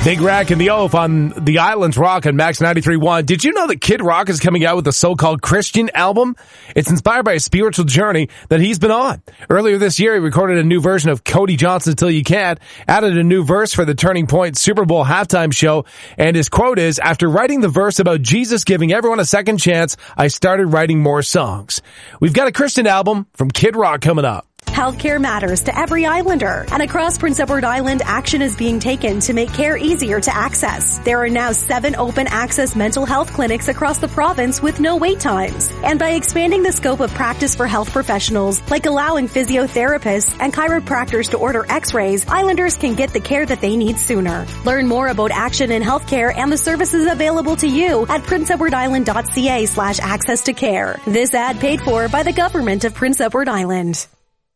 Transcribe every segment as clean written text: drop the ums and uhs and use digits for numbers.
Big Rack and the Oaf on the Islands Rock on Max 93.1. Did you know that Kid Rock is coming out with a so-called Christian album? It's inspired by a spiritual journey that he's been on. Earlier this year, he recorded a new version of Cody Johnson's Till You Can't, added a new verse for the Turning Point Super Bowl halftime show, and his quote is, "After writing the verse about Jesus giving everyone a second chance, I started writing more songs." We've got a Christian album from Kid Rock coming up. Healthcare matters to every Islander, and across Prince Edward Island, action is being taken to make care easier to access. There are now 7 open access mental health clinics across the province with no wait times. And by expanding the scope of practice for health professionals, like allowing physiotherapists and chiropractors to order x-rays, Islanders can get the care that they need sooner. Learn more about action in healthcare and the services available to you at princeedwardisland.ca/access to care. This ad paid for by the government of Prince Edward Island.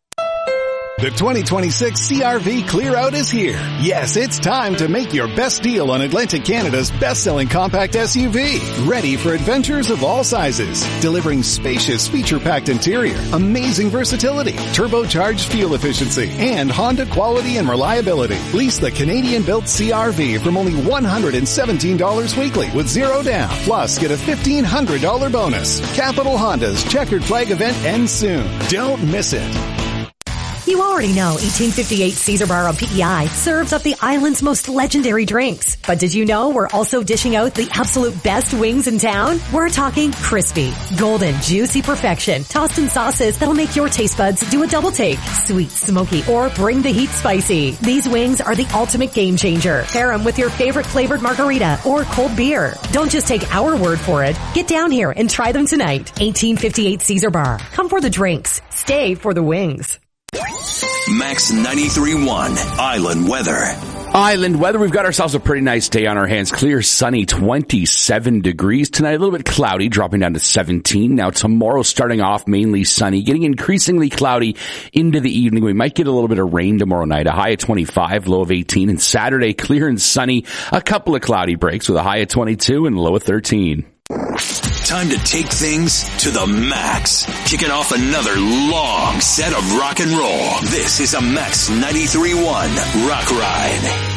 The 2026 CRV Clear Out is here. Yes, it's time to make your best deal on Atlantic Canada's best-selling compact SUV. Ready for adventures of all sizes. Delivering spacious, feature-packed interior, amazing versatility, turbocharged fuel efficiency, and Honda quality and reliability. Lease the Canadian-built CRV from only $117 weekly with zero down. Plus, get a $1,500 bonus. Capital Honda's Checkered Flag event ends soon. Don't miss it. You already know 1858 Caesar Bar on PEI serves up the island's most legendary drinks. But did you know we're also dishing out the absolute best wings in town? We're talking crispy, golden, juicy perfection, tossed in sauces that'll make your taste buds do a double take. Sweet, smoky, or bring the heat spicy. These wings are the ultimate game changer. Pair them with your favorite flavored margarita or cold beer. Don't just take our word for it. Get down here and try them tonight. 1858 Caesar Bar. Come for the drinks. Stay for the wings. Max 93.1 Island Weather. Island weather, we've got ourselves a pretty nice day on our hands. Clear, sunny, 27 degrees. Tonight, a little bit cloudy, dropping down to 17. Now, tomorrow, starting off mainly sunny, getting increasingly cloudy into the evening. We might get a little bit of rain tomorrow night, a high of 25, low of 18. And Saturday, clear and sunny, a couple of cloudy breaks with a high of 22 and a low of 13. Time to take things to the max. Kicking off another long set of rock and roll. This is a Max 93.1 Rock Ride.